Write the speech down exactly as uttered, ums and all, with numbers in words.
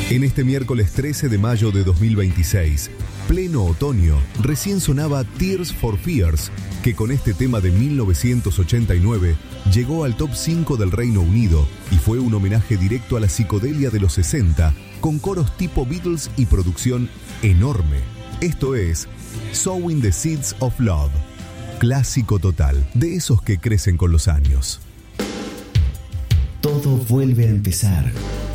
En este miércoles trece de mayo de dos mil veintiséis, pleno otoño, recién sonaba Tears for Fears, que con este tema de mil novecientos ochenta y nueve llegó al top cinco del Reino Unido y fue un homenaje directo a la psicodelia de los sesenta, con coros tipo Beatles y producción enorme. Esto es Sowing the Seeds of Love, clásico total, de esos que crecen con los años. Todo vuelve a empezar.